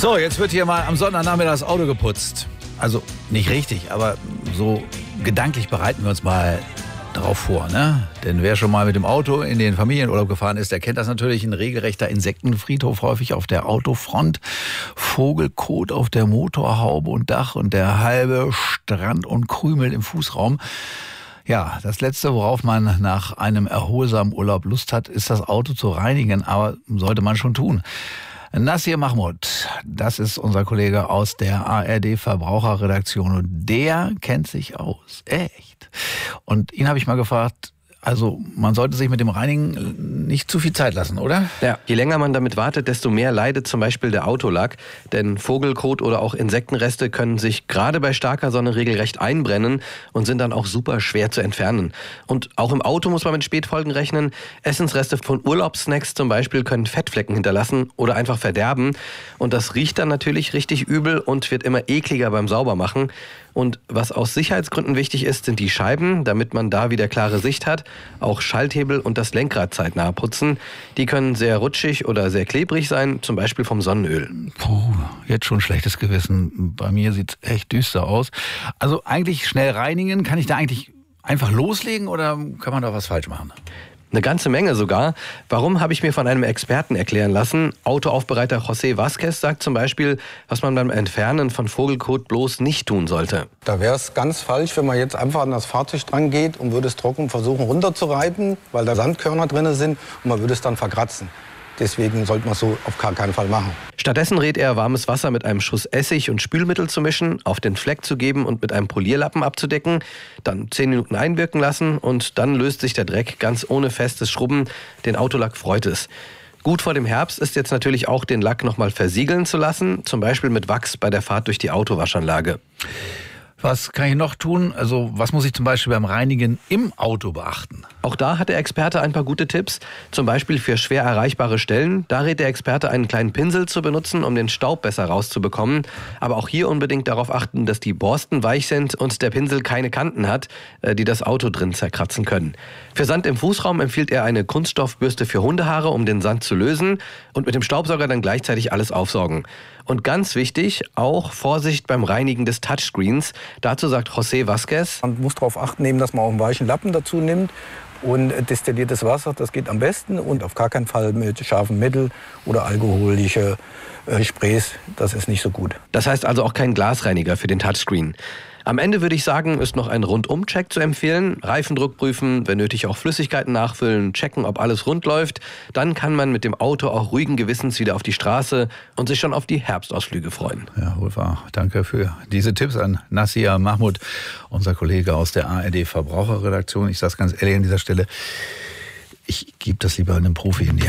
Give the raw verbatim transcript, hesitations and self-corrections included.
So, jetzt wird hier mal am Sonntagnachmittag das Auto geputzt. Also nicht richtig, aber so gedanklich bereiten wir uns mal drauf vor, ne? Denn wer schon mal mit dem Auto in den Familienurlaub gefahren ist, der kennt das natürlich. Ein regelrechter Insektenfriedhof häufig auf der Autofront. Vogelkot auf der Motorhaube und Dach und der halbe Strand und Krümel im Fußraum. Ja, das Letzte, worauf man nach einem erholsamen Urlaub Lust hat, ist das Auto zu reinigen. Aber sollte man schon tun. Nassir Mahmoud, das ist unser Kollege aus der A R D-Verbraucherredaktion und der kennt sich aus, echt. Und ihn habe ich mal gefragt, also man sollte sich mit dem Reinigen nicht zu viel Zeit lassen, oder? Ja, je länger man damit wartet, desto mehr leidet zum Beispiel der Autolack. Denn Vogelkot oder auch Insektenreste können sich gerade bei starker Sonne regelrecht einbrennen und sind dann auch super schwer zu entfernen. Und auch im Auto muss man mit Spätfolgen rechnen. Essensreste von Urlaubssnacks zum Beispiel können Fettflecken hinterlassen oder einfach verderben. Und das riecht dann natürlich richtig übel und wird immer ekliger beim Saubermachen. Und was aus Sicherheitsgründen wichtig ist, sind die Scheiben, damit man da wieder klare Sicht hat. Auch Schalthebel und das Lenkrad zeitnah putzen. Die können sehr rutschig oder sehr klebrig sein, zum Beispiel vom Sonnenöl. Puh, jetzt schon schlechtes Gewissen. Bei mir sieht's echt düster aus. Also eigentlich schnell reinigen, kann ich da eigentlich einfach loslegen oder kann man da was falsch machen? Eine ganze Menge sogar. Warum, habe ich mir von einem Experten erklären lassen. Autoaufbereiter José Vázquez sagt zum Beispiel, was man beim Entfernen von Vogelkot bloß nicht tun sollte. Da wäre es ganz falsch, wenn man jetzt einfach an das Fahrzeug dran geht und würde es trocken versuchen runterzureiben, weil da Sandkörner drin sind und man würde es dann verkratzen. Deswegen sollte man es so auf gar keinen Fall machen. Stattdessen rät er, warmes Wasser mit einem Schuss Essig und Spülmittel zu mischen, auf den Fleck zu geben und mit einem Polierlappen abzudecken, dann zehn Minuten einwirken lassen und dann löst sich der Dreck ganz ohne festes Schrubben. Den Autolack freut es. Gut vor dem Herbst ist jetzt natürlich auch, den Lack nochmal versiegeln zu lassen, zum Beispiel mit Wachs bei der Fahrt durch die Autowaschanlage. Was kann ich noch tun? Also was muss ich zum Beispiel beim Reinigen im Auto beachten? Auch da hat der Experte ein paar gute Tipps. Zum Beispiel für schwer erreichbare Stellen. Da rät der Experte, einen kleinen Pinsel zu benutzen, um den Staub besser rauszubekommen. Aber auch hier unbedingt darauf achten, dass die Borsten weich sind und der Pinsel keine Kanten hat, die das Auto drin zerkratzen können. Für Sand im Fußraum empfiehlt er eine Kunststoffbürste für Hundehaare, um den Sand zu lösen. Und mit dem Staubsauger dann gleichzeitig alles aufsaugen. Und ganz wichtig, auch Vorsicht beim Reinigen des Touchscreens. Dazu sagt José Vázquez: Man muss darauf achten, eben, dass man auch einen weichen Lappen dazu nimmt. Und destilliertes Wasser, das geht am besten. Und auf gar keinen Fall mit scharfem Mittel oder alkoholische äh, Sprays. Das ist nicht so gut. Das heißt also auch kein Glasreiniger für den Touchscreen. Am Ende würde ich sagen, ist noch ein Rundum-Check zu empfehlen. Reifendruck prüfen, wenn nötig auch Flüssigkeiten nachfüllen, checken, ob alles rund läuft. Dann kann man mit dem Auto auch ruhigen Gewissens wieder auf die Straße und sich schon auf die Herbstausflüge freuen. Ja, wohl wahr. Danke für diese Tipps an Nassir Mahmoud, unser Kollege aus der A R D-Verbraucherredaktion. Ich sage es ganz ehrlich an dieser Stelle, ich gebe das lieber einem Profi in die